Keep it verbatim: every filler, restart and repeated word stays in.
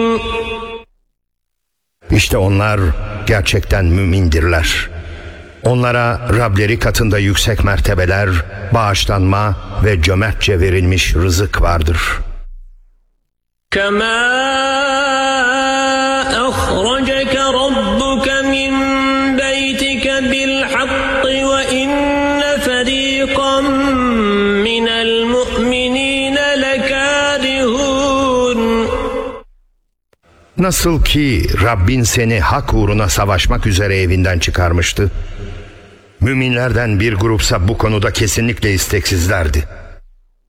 İşte onlar gerçekten mümindirler. Onlara Rableri katında yüksek mertebeler, bağışlanma ve cömertçe verilmiş rızık vardır. كَمَا أَخْرَجَكَ رَبُّكَ مِنْ بَيْتِكَ بِالْحَقِّ وَإِنَّ فَرِيقًا مِنَ الْمُؤْمِنِينَ لَكَارِهُونَ. Nasıl ki Rabbin seni hak uğruna savaşmak üzere evinden çıkarmıştı, müminlerden bir grupsa bu konuda kesinlikle isteksizlerdi.